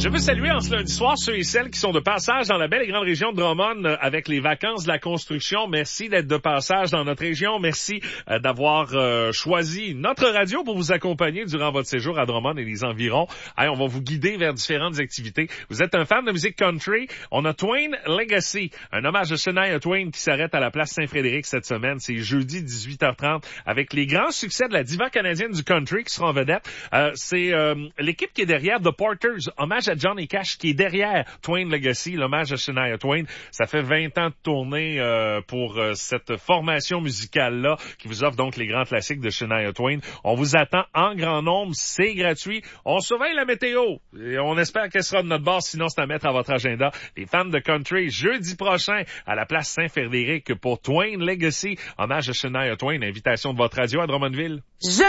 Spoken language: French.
Je veux saluer en ce lundi soir ceux et celles qui sont de passage dans la belle et grande région de Drummond avec les vacances de la construction. Merci d'être de passage dans notre région. Merci d'avoir choisi notre radio pour vous accompagner durant votre séjour à Drummond et les environs. Hey, on va vous guider vers différentes activités. Vous êtes un fan de musique country? On a Twain Legacy, un hommage à Shania Twain qui s'arrête à la place Saint-Frédéric cette semaine. C'est jeudi 18h30 avec les grands succès de la diva canadienne du country qui sera en vedette. C'est l'équipe qui est derrière The Porters, hommage à Johnny Cash, qui est derrière Twain Legacy, l'hommage à Shania Twain. Ça fait 20 ans de tournée pour cette formation musicale-là qui vous offre donc les grands classiques de Shania Twain. On vous attend en grand nombre, c'est gratuit. On surveille la météo et on espère qu'elle sera de notre bord, sinon c'est à mettre à votre agenda. Les fans de country, jeudi prochain à la place Saint-Frédéric pour Twain Legacy, hommage à Shania Twain, invitation de votre radio à Drummondville.